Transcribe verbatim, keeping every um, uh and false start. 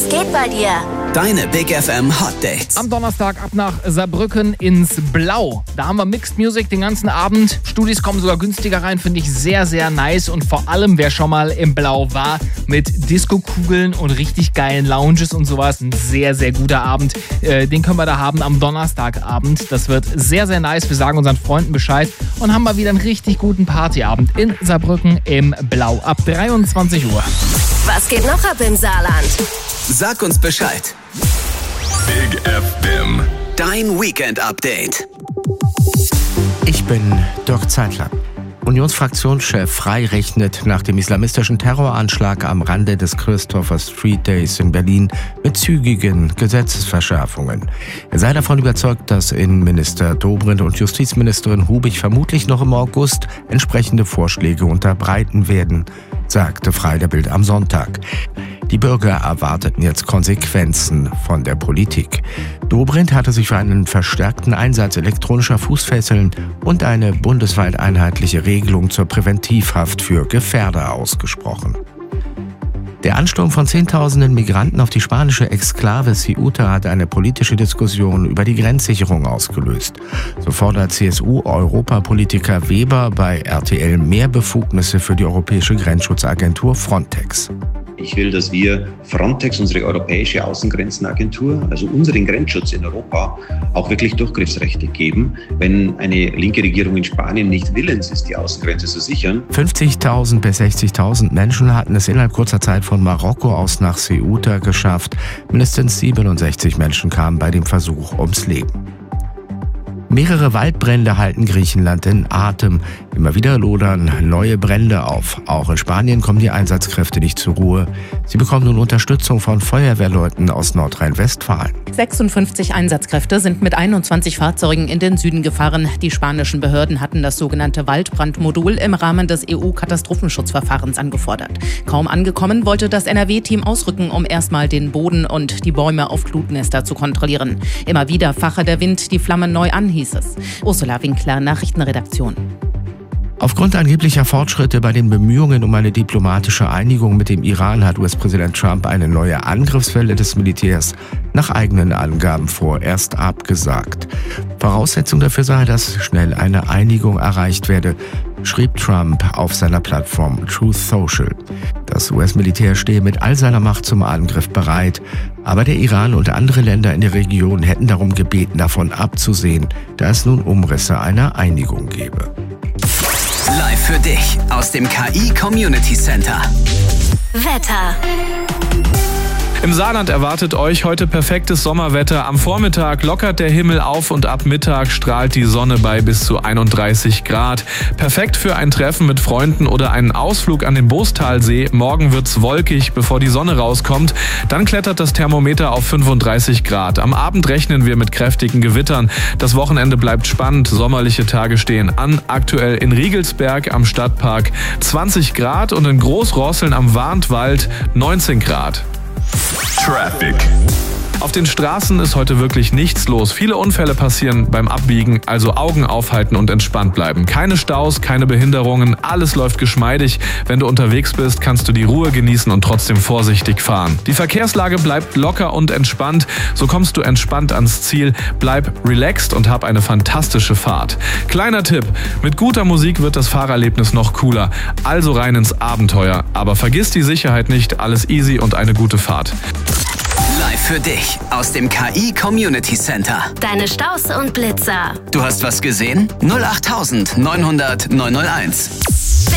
Was geht bei dir? Deine Big F M Hot Dates. Am Donnerstag ab nach Saarbrücken ins Blau. Da haben wir Mixed Music den ganzen Abend. Studis kommen sogar günstiger rein, finde ich sehr, sehr nice. Und vor allem, wer schon mal im Blau war, mit Disco-Kugeln und richtig geilen Lounges und sowas. Ein sehr, sehr guter Abend. Äh, den können wir da haben am Donnerstagabend. Das wird sehr, sehr nice. Wir sagen unseren Freunden Bescheid und haben mal wieder einen richtig guten Partyabend in Saarbrücken im Blau ab dreiundzwanzig Uhr. Was geht noch ab im Saarland? Sag uns Bescheid. Big F M. Dein Weekend-Update. Ich bin Dirk Zeitler. Unionsfraktionschef Frey rechnet nach dem islamistischen Terroranschlag am Rande des Christopher Street Days in Berlin mit zügigen Gesetzesverschärfungen. Er sei davon überzeugt, dass Innenminister Dobrindt und Justizministerin Hubig vermutlich noch im August entsprechende Vorschläge unterbreiten werden, sagte Frey der Bild am Sonntag. Die Bürger erwarteten jetzt Konsequenzen von der Politik. Dobrindt hatte sich für einen verstärkten Einsatz elektronischer Fußfesseln und eine bundesweit einheitliche Regelung zur Präventivhaft für Gefährder ausgesprochen. Der Ansturm von Zehntausenden Migranten auf die spanische Exklave Ceuta hat eine politische Diskussion über die Grenzsicherung ausgelöst. So fordert C S U-Europapolitiker Weber bei R T L mehr Befugnisse für die europäische Grenzschutzagentur Frontex. Ich will, dass wir Frontex, unsere europäische Außengrenzenagentur, also unseren Grenzschutz in Europa, auch wirklich Durchgriffsrechte geben, wenn eine linke Regierung in Spanien nicht willens ist, die Außengrenze zu sichern. fünfzigtausend bis sechzigtausend Menschen hatten es innerhalb kurzer Zeit von Marokko aus nach Ceuta geschafft. Mindestens siebenundsechzig Menschen kamen bei dem Versuch ums Leben. Mehrere Waldbrände halten Griechenland in Atem. Immer wieder lodern neue Brände auf. Auch in Spanien kommen die Einsatzkräfte nicht zur Ruhe. Sie bekommen nun Unterstützung von Feuerwehrleuten aus Nordrhein-Westfalen. sechsundfünfzig Einsatzkräfte sind mit einundzwanzig Fahrzeugen in den Süden gefahren. Die spanischen Behörden hatten das sogenannte Waldbrandmodul im Rahmen des E U-Katastrophenschutzverfahrens angefordert. Kaum angekommen, wollte das N R W-Team ausrücken, um erstmal den Boden und die Bäume auf Glutnester zu kontrollieren. Immer wieder fache der Wind die Flammen neu an, hieß es. Ursula Winkler, Nachrichtenredaktion. Aufgrund angeblicher Fortschritte bei den Bemühungen um eine diplomatische Einigung mit dem Iran hat U S-Präsident Trump eine neue Angriffswelle des Militärs nach eigenen Angaben vorerst abgesagt. Voraussetzung dafür sei, dass schnell eine Einigung erreicht werde, schrieb Trump auf seiner Plattform Truth Social. Das U S-Militär stehe mit all seiner Macht zum Angriff bereit, aber der Iran und andere Länder in der Region hätten darum gebeten, davon abzusehen, da es nun Umrisse einer Einigung gebe. Live für dich aus dem K I Community Center. Wetter. Im Saarland erwartet euch heute perfektes Sommerwetter. Am Vormittag lockert der Himmel auf und ab Mittag strahlt die Sonne bei bis zu einunddreißig Grad. Perfekt für ein Treffen mit Freunden oder einen Ausflug an den Boostalsee. Morgen wird's wolkig, bevor die Sonne rauskommt. Dann klettert das Thermometer auf fünfunddreißig Grad. Am Abend rechnen wir mit kräftigen Gewittern. Das Wochenende bleibt spannend. Sommerliche Tage stehen an. Aktuell in Riegelsberg am Stadtpark zwanzig Grad und in Großrosseln am Warntwald neunzehn Grad. Traffic. Auf den Straßen ist heute wirklich nichts los. Viele Unfälle passieren beim Abbiegen, also Augen aufhalten und entspannt bleiben. Keine Staus, keine Behinderungen, alles läuft geschmeidig. Wenn du unterwegs bist, kannst du die Ruhe genießen und trotzdem vorsichtig fahren. Die Verkehrslage bleibt locker und entspannt. So kommst du entspannt ans Ziel. Bleib relaxed und hab eine fantastische Fahrt. Kleiner Tipp, mit guter Musik wird das Fahrerlebnis noch cooler. Also rein ins Abenteuer. Aber vergiss die Sicherheit nicht, alles easy und eine gute Fahrt. Live für dich aus dem K I Community Center. Deine Staus und Blitzer. Du hast was gesehen? null acht neunhundert neunhunderт neunhunderteins.